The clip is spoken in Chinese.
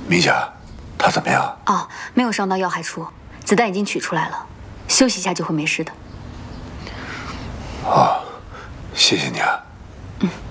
米姐，他怎么样？ 哦，没有伤到要害处，子弹已经取出来了，休息一下就会没事的。 哦，谢谢你啊。 嗯。